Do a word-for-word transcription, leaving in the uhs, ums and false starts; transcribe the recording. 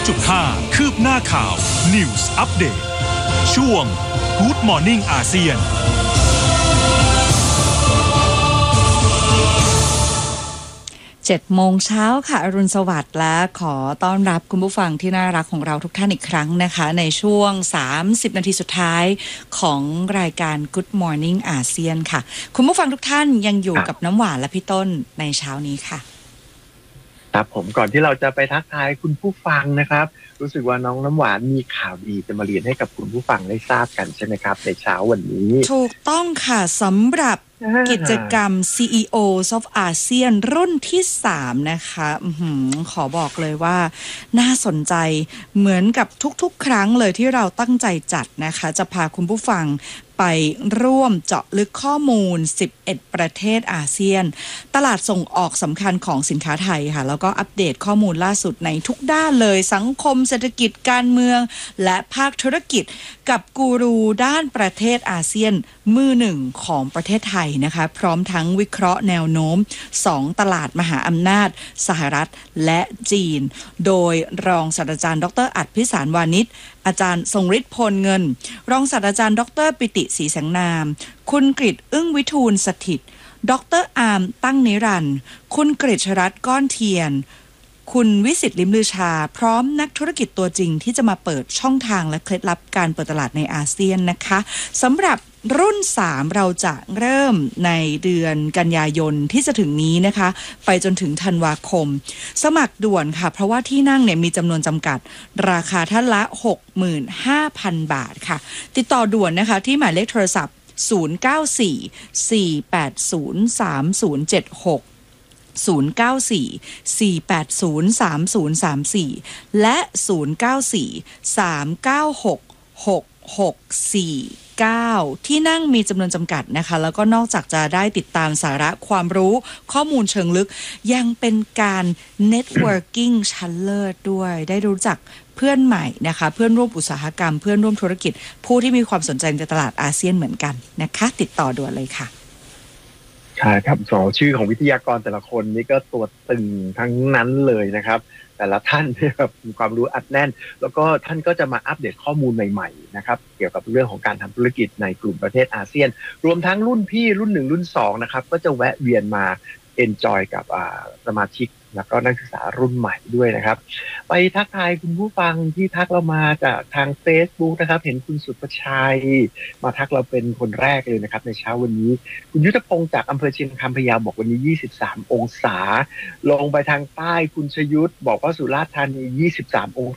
จุดห้า คืบหน้าข่าว News Update ช่วง Good Morning อาเซียนเจ็ดโมงเช้าค่ะอรุณสวัสดิ์และขอต้อนรับคุณผู้ฟังที่น่ารักของเราทุกท่านอีกครั้งนะคะในช่วงสามสิบนาทีสุดท้ายของรายการ Good Morning อาเซียนค่ะคุณผู้ฟังทุกท่านยังอยู่กับน้ำหวานและพี่ต้นในเช้านี้ค่ะครับผมก่อนที่เราจะไปทักทายคุณผู้ฟังนะครับรู้สึกว่าน้องน้ำหวานมีข่าวดีจะมาเรียนให้กับคุณผู้ฟังได้ทราบกันใช่ไหมครับในเช้าวันนี้ถูกต้องค่ะสำหรับกิจกรรม ซี อี โอ of อาเซียนรุ่นที่สามนะคะอขอบอกเลยว่าน่าสนใจเหมือนกับทุกๆครั้งเลยที่เราตั้งใจจัดนะคะจะพาคุณผู้ฟังไปร่วมเจาะลึกข้อมูลสิบเอ็ดประเทศอาเซียนตลาดส่งออกสำคัญของสินค้าไทยค่ะแล้วก็อัปเดตข้อมูลล่าสุดในทุกด้านเลยสังคมเศรษฐกิจการเมืองและภาคธุรกิจกับกูรูด้านประเทศอาเซียนมือหนึ่งของประเทศไทยนะคะพร้อมทั้งวิเคราะห์แนวโน้มสองตลาดมหาอำนาจสหรัฐและจีนโดยรองศาสตราจารย์ดรอัฏฐพิสารวานิชอาจารย์ทรงฤทธิ์พลเงินรองศาสตราจารย์ดรปิติศรีแสงนามคุณกฤษอึ้งวิทูลสถิตดรอาร์มตั้งนิรันดร์คุณกฤษรัตน์ก้อนเทียนคุณวิสิตลิ้มลือชาพร้อมนักธุรกิจตัวจริงที่จะมาเปิดช่องทางและเคล็ดลับการเปิดตลาดในอาเซียนนะคะสำหรับรุ่นสามเราจะเริ่มในเดือนกันยายนที่จะถึงนี้นะคะไปจนถึงธันวาคมสมัครด่วนค่ะเพราะว่าที่นั่งเนี่ยมีจำนวนจำกัดราคาท่านละ หกหมื่นห้าพัน บาทค่ะติดต่อด่วนนะคะที่หมายเลขโทรศัพท์ศูนย์ เก้า สี่ สี่ แปด ศูนย์ สาม ศูนย์ เจ็ด หกศูนย์ เก้า สี่ สี่ แปด ศูนย์ สาม ศูนย์ สาม สี่และศูนย์ เก้า สี่ สาม เก้า หก หก หก สี่ เก้าที่นั่งมีจำนวนจำกัดนะคะแล้วก็นอกจากจะได้ติดตามสาระความรู้ข้อมูลเชิงลึกยังเป็นการ networking ชั้นเลิศด้วยได้รู้จักเพื่อนใหม่นะคะเพื่อนร่วมอุตสาหกรรมเพื่อนร่วมธุรกิจผู้ที่มีความสนใจในตลาดอาเซียนเหมือนกันนะคะติดต่อด่วนเลยค่ะใช่ครับสองชื่อของวิทยากรแต่ละคนนี่ก็ตัวตึงทั้งนั้นเลยนะครับแต่ละท่านแบบมีความรู้อัดแน่นแล้วก็ท่านก็จะมาอัปเดตข้อมูลใหม่ๆนะครับเกี่ยวกับเรื่องของการทำธุรกิจในกลุ่มประเทศอาเซียนรวมทั้งรุ่นพี่รุ่นหนึ่งรุ่นสองนะครับก็จะแวะเวียนมาเอนจอยกับสมาชิกแล้วก็นักศึกษารุ่นใหม่ด้วยนะครับไปทักทายคุณผู้ฟังที่ทักเรามาจากทาง Facebook นะครับเห็นคุณสุภชัยมาทักเราเป็นคนแรกเลยนะครับในเช้าวันนี้คุณยุทธพงศ์จากอำเภอเชียงคำพะเยาบอกวันนี้ยี่สิบสามองศาลงไปทางใต้คุณชยุทธบอกว่าสุราษฎร์ธานียี่สิบสามอง